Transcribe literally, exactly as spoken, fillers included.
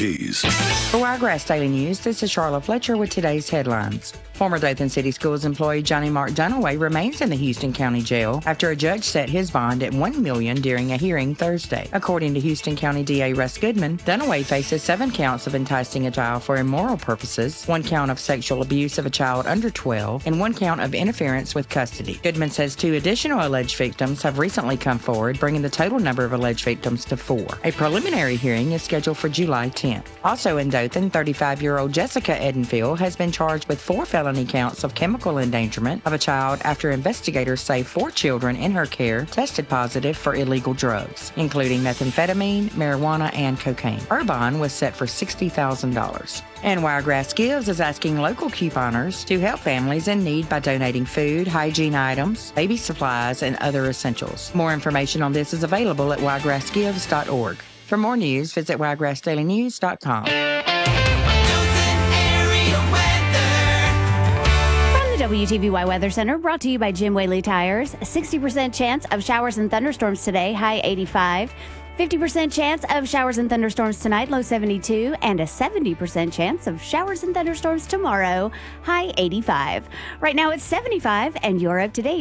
G's. For Wiregrass Daily News, this is Charlotte Fletcher with today's headlines. Former Dothan City Schools employee Johnny Mark Dunaway remains in the Houston County Jail after a judge set his bond at one million dollars during a hearing Thursday. According to Houston County D A Russ Goodman, Dunaway faces seven counts of enticing a child for immoral purposes, one count of sexual abuse of a child under twelve, and one count of interference with custody. Goodman says two additional alleged victims have recently come forward, bringing the total number of alleged victims to four. A preliminary hearing is scheduled for July tenth. Also in Dothan, thirty-five-year-old Jessica Edenfield has been charged with four felony counts of chemical endangerment of a child after investigators say four children in her care tested positive for illegal drugs, including methamphetamine, marijuana, and cocaine. Her bond was set for sixty thousand dollars. And Wiregrass Gives is asking local couponers to help families in need by donating food, hygiene items, baby supplies, and other essentials. More information on this is available at wiregrass gives dot org. For more news, visit wiregrass daily news dot com. W T V Y Weather Center, brought to you by Jim Whaley Tires. sixty percent chance of showers and thunderstorms today, high eighty-five. fifty percent chance of showers and thunderstorms tonight, low seventy-two. And a seventy percent chance of showers and thunderstorms tomorrow, high eighty-five. Right now it's seventy-five, and you're up to date.